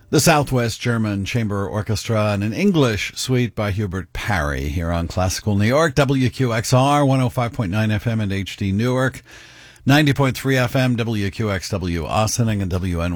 The Southwest German Chamber Orchestra and an English suite by Hubert Parry here on Classical New York, WQXR 105.9 FM and HD Newark, 90.3 FM, WQXW Ossining, and WN